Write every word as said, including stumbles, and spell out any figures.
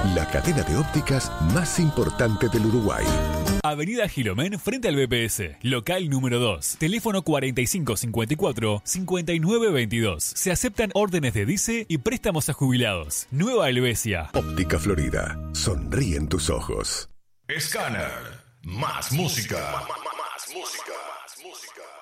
la cadena de ópticas más importante del Uruguay. Avenida Gilomén frente al B P S, local número dos, teléfono cuarenta y cinco cincuenta y cuatro cincuenta y nueve veintidós. Se aceptan órdenes de dice y préstamos a jubilados. Nueva Helvecia. Óptica Florida, sonríen tus ojos. Scanner, más música. Más música. Más música.